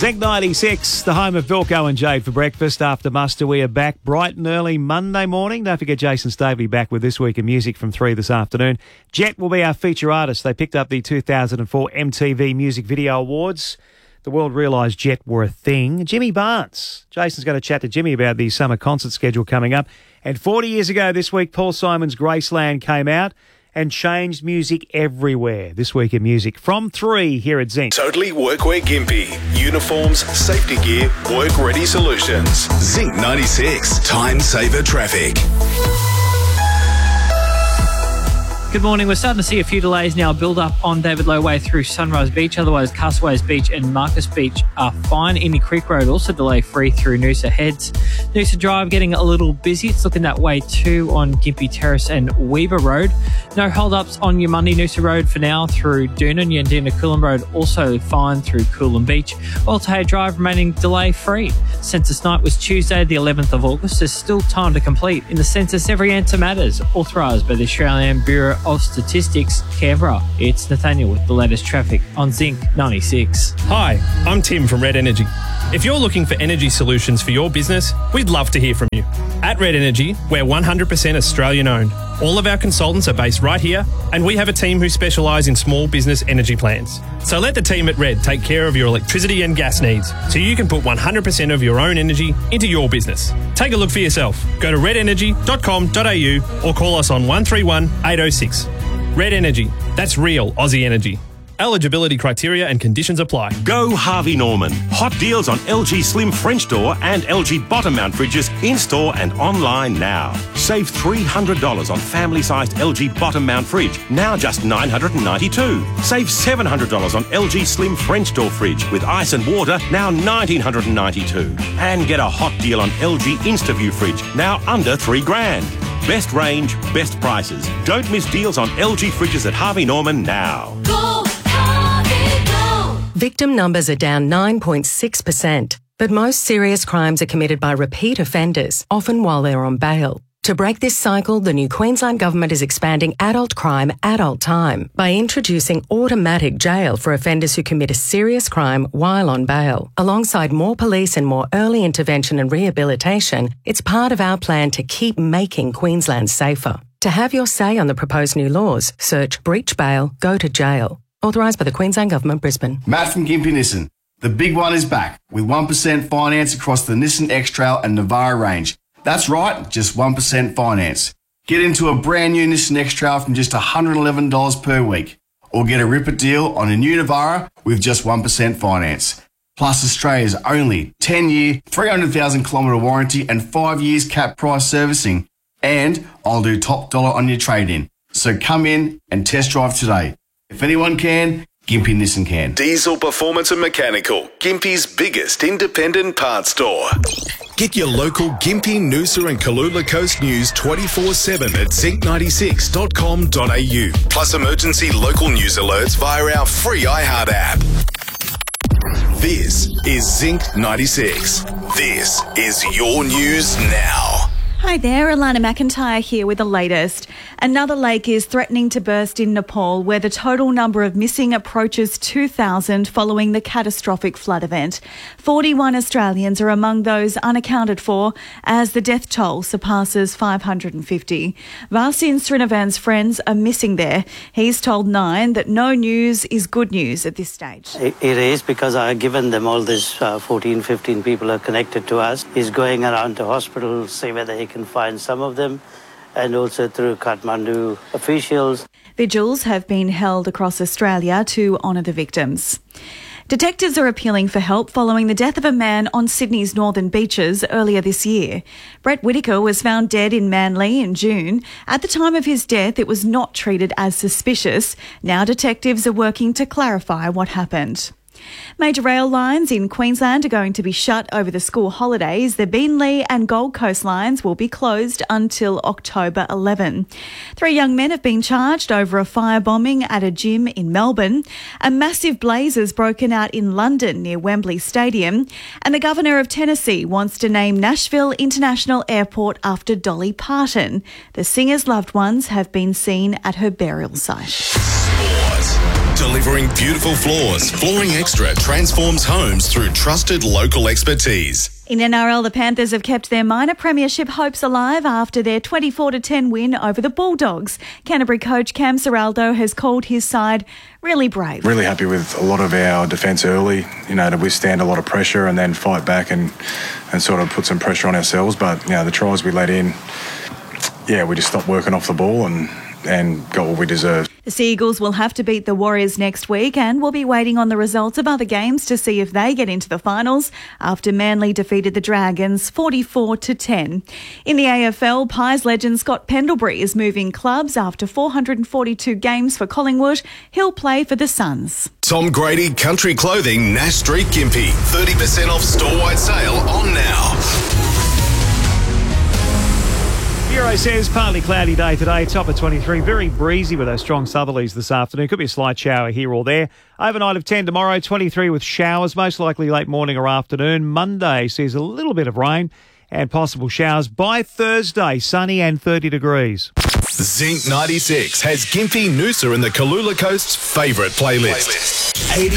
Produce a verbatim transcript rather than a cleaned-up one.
Zinc ninety-six, the home of Vilko and Jade for breakfast. After muster, we are back bright and early Monday morning. Don't forget Jason Stavely back with This Week in Music from three this afternoon. Jet will be our feature artist. They picked up the two thousand four M T V Music Video Awards. The world realised Jet were a thing. Jimmy Barnes. Jason's going to chat to Jimmy about the summer concert schedule coming up. And forty years ago this week, Paul Simon's Graceland came out and changed music everywhere. This Week in Music from three here at Zinc. Totally Workwear Gympie. Uniforms, safety gear, work-ready solutions. Zinc ninety-six. Time saver traffic. Good morning. We're starting to see a few delays now build up on David Low Way through Sunrise Beach. Otherwise, Castleways Beach and Marcus Beach are fine. Indy Creek Road also delay free through Noosa Heads. Noosa Drive getting a little busy. It's looking that way too on Gympie Terrace and Weaver Road. No hold-ups on your Monday Noosa Road for now through Doonan. Yandina Coolum Road also fine through Coolum Beach. Altahade Drive remaining delay free. Census night was Tuesday the eleventh of August. There's still time to complete. In the census, every answer matters. Authorised by the Australian Bureau of Statistics, Canberra. It's Nathaniel with the latest traffic on Zinc ninety-six. Hi, I'm Tim from Red Energy. If you're looking for energy solutions for your business, we'd love to hear from you. At Red Energy, we're one hundred percent Australian owned. All of our consultants are based right here, and we have a team who specialise in small business energy plans. So let the team at Red take care of your electricity and gas needs, so you can put one hundred percent of your own energy into your business. Take a look for yourself. Go to red energy dot com dot a u or call us on one three one, eight oh six. Red Energy. That's real Aussie energy. Eligibility criteria and conditions apply. Go Harvey Norman. Hot deals on L G Slim French door and L G bottom mount fridges in-store and online now. Save three hundred dollars on family-sized L G bottom mount fridge, now just nine hundred ninety-two dollars. Save seven hundred dollars on L G Slim French door fridge with ice and water, now one thousand nine hundred ninety-two dollars. And get a hot deal on L G InstaView fridge, now under three grand. Best range, best prices. Don't miss deals on L G fridges at Harvey Norman now. Go, Harvey, go! Victim numbers are down nine point six percent, but most serious crimes are committed by repeat offenders, often while they're on bail. To break this cycle, the new Queensland Government is expanding adult crime, adult time by introducing automatic jail for offenders who commit a serious crime while on bail. Alongside more police and more early intervention and rehabilitation, it's part of our plan to keep making Queensland safer. To have your say on the proposed new laws, search breach bail, go to jail. Authorised by the Queensland Government, Brisbane. Matt from Gympie Nissan. The big one is back with one percent finance across the Nissan X-Trail and Navara range. That's right, just one percent finance. Get into a brand new Nissan X-Trail from just one hundred eleven dollars per week. Or get a ripper deal on a new Navara with just one percent finance. Plus Australia's only ten-year, three hundred thousand kilometre warranty and five years cap price servicing. And I'll do top dollar on your trade-in. So come in and test drive today. If anyone can, Gympie Nissan can. Diesel Performance and Mechanical, Gympie's biggest independent parts store. Get your local Gympie, Noosa and Kalula Coast news twenty-four seven at zinc ninety-six dot com dot a u. Plus emergency local news alerts via our free iHeart app. This is Zinc ninety-six. This is your news now. Hi there, Alana McIntyre here with the latest. Another lake is threatening to burst in Nepal, where the total number of missing approaches two thousand following the catastrophic flood event. forty-one Australians are among those unaccounted for, as the death toll surpasses five hundred fifty. Vasin Srinavan's friends are missing there. He's told Nine that no news is good news at this stage. It is, because I've given them all this uh, fourteen, fifteen people are connected to us. He's going around to hospitals, see whether he can find some of them, and also through Kathmandu officials. Vigils have been held across Australia to honour the victims. Detectives are appealing for help following the death of a man on Sydney's northern beaches earlier this year. Brett Whitaker was found dead in Manly in June. At the time of his death, it was not treated as suspicious. Now detectives are working to clarify what happened. Major rail lines in Queensland are going to be shut over the school holidays. The Beenleigh and Gold Coast lines will be closed until October eleventh. Three young men have been charged over a firebombing at a gym in Melbourne. A massive blaze has broken out in London near Wembley Stadium. And the Governor of Tennessee wants to name Nashville International Airport after Dolly Parton. The singer's loved ones have been seen at her burial site. Sport. Delivering beautiful floors, Flooring Extra transforms homes through trusted local expertise. In N R L, the Panthers have kept their minor premiership hopes alive after their twenty-four to ten win over the Bulldogs. Canterbury coach Cam Seraldo has called his side really brave. Really happy with a lot of our defence early, you know, to withstand a lot of pressure and then fight back and, and sort of put some pressure on ourselves. But, you know, the tries we let in, yeah, we just stopped working off the ball and, and got what we deserved. The Sea Eagles will have to beat the Warriors next week and will be waiting on the results of other games to see if they get into the finals after Manly defeated the Dragons forty-four to ten. In the A F L, Pies legend Scott Pendlebury is moving clubs after four hundred forty-two games for Collingwood. He'll play for the Suns. Tom Grady Country Clothing, Nash Street, Gympie. thirty percent off store-wide sale on now. Bureau says partly cloudy day today, top of twenty-three. Very breezy with those strong southerlies this afternoon. Could be a slight shower here or there. Overnight of ten tomorrow, twenty-three with showers, most likely late morning or afternoon. Monday sees a little bit of rain and possible showers. By Thursday, sunny and thirty degrees. Zinc ninety-six has Gympie, Noosa and the Kalula Coast's favourite playlist.